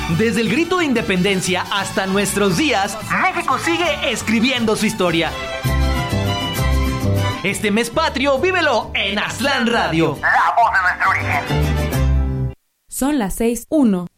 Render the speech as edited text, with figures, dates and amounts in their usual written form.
Desde el grito de independencia hasta nuestros días, México sigue escribiendo su historia. Este mes patrio, vívelo en Aztlán Radio. La voz de nuestro origen. Son las 6:01.